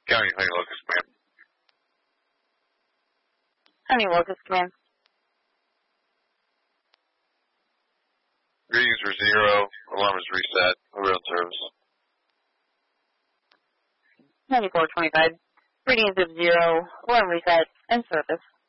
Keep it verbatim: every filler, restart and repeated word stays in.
County Honey Locust Command. Honey Locust Command. Readings are zero. Alarm is reset. We're on service. ninety-four twenty-five. Readings of zero. Alarm reset. And service.